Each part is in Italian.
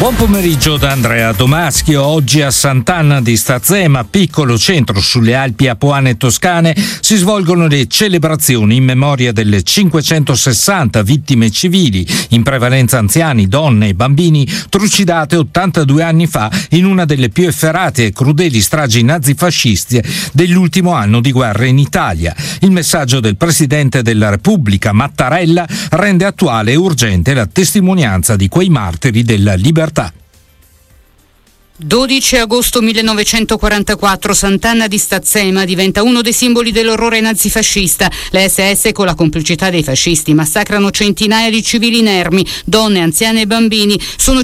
Buon pomeriggio da Andrea Domaschio. Oggi a Sant'Anna di Stazzema, piccolo centro sulle Alpi Apuane toscane, si svolgono le celebrazioni in memoria delle 560 vittime civili, in prevalenza anziani, donne e bambini, trucidate 82 anni fa in una delle più efferate e crudeli stragi nazifasciste dell'ultimo anno di guerra in Italia. Il messaggio del Presidente della Repubblica, Mattarella, rende attuale e urgente la testimonianza di quei martiri della libertà. 12 agosto 1944, Sant'Anna di Stazzema diventa uno dei simboli dell'orrore nazifascista. Le SS, con la complicità dei fascisti, massacrano centinaia di civili inermi, donne, anziani e bambini. Sono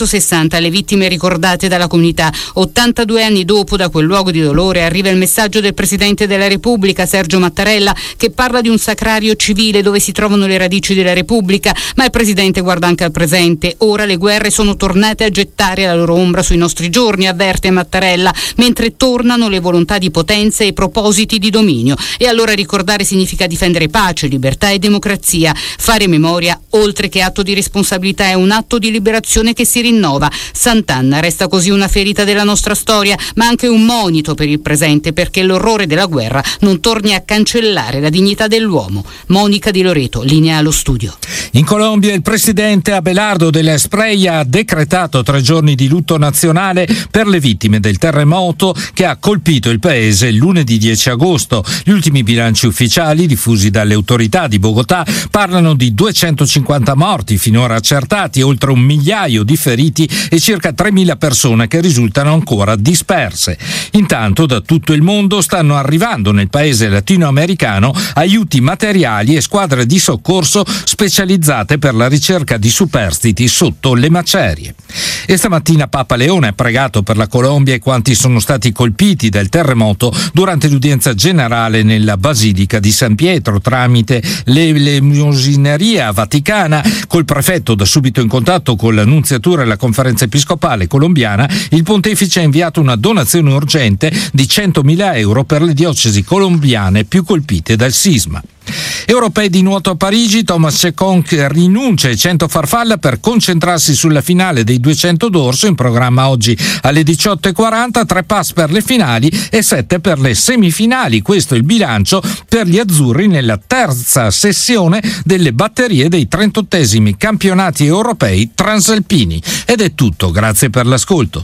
560 le vittime ricordate dalla comunità. 82 anni dopo, da quel luogo di dolore, arriva il messaggio del Presidente della Repubblica, Sergio Mattarella, che parla di un sacrario civile dove si trovano le radici della Repubblica. Ma il Presidente guarda anche al presente. Ora le guerre sono tornate a gettare la loro ombra sui nostri giorni, avverte Mattarella, mentre tornano le volontà di potenza e i propositi di dominio. E allora ricordare significa difendere pace, libertà e democrazia. Fare memoria, oltre che atto di responsabilità, è un atto di liberazione che si rinnova. Sant'Anna resta così una ferita della nostra storia, ma anche un monito per il presente, perché l'orrore della guerra non torni a cancellare la dignità dell'uomo. Monica Di Loreto, linea allo studio. In Colombia il presidente Abelardo de la Espriella ha decretato 3 giorni di lutto nazionale per le vittime del terremoto che ha colpito il paese lunedì 10 agosto. Gli ultimi bilanci ufficiali diffusi dalle autorità di Bogotà parlano di 250 morti finora accertati, oltre 1 migliaio di feriti e circa 3.000 persone che risultano ancora disperse. Intanto da tutto il mondo stanno arrivando nel paese latinoamericano aiuti materiali e squadre di soccorso specializzate per la ricerca di superstiti sotto le macerie. E stamattina Papa Leone ha pregato per la Colombia e quanti sono stati colpiti dal terremoto durante l'udienza generale nella Basilica di San Pietro tramite l'elemosineria vaticana. Col prefetto, da subito in contatto con la nunziatura e la conferenza episcopale colombiana, il pontefice ha inviato una donazione urgente di 100.000 euro per le diocesi colombiane più colpite dal sisma. Europei di nuoto a Parigi, Thomas Cecconc rinuncia ai 100 farfalla per concentrarsi sulla finale dei 200 d'orso, in programma oggi alle 18:40, 3 pass per le finali e 7 per le semifinali. Questo è il bilancio per gli azzurri nella terza sessione delle batterie dei 38esimi campionati europei transalpini. Ed è tutto, grazie per l'ascolto.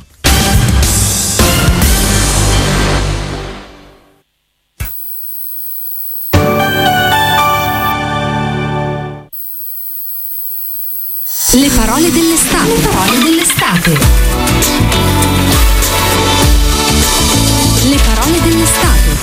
Le parole dell'estate.